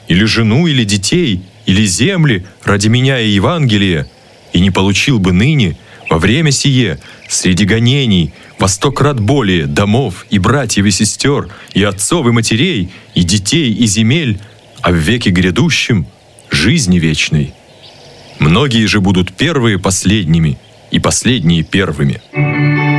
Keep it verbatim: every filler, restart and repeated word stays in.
или жену, или детей, или земли ради меня и Евангелия, и не получил бы ныне, во время сие, среди гонений, во сто крат более домов и братьев и сестер, и отцов и матерей, и детей и земель, а в веке грядущем — жизни вечной. Многие же будут первые последними, и последние первыми».